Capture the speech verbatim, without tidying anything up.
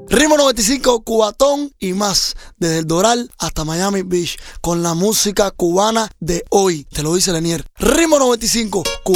Ritmo noventa y cinco, Cubatón y más, desde el Doral hasta Miami Beach, con la música cubana de hoy. Te lo dice Lenier. Ritmo noventa y cinco, Cubatón.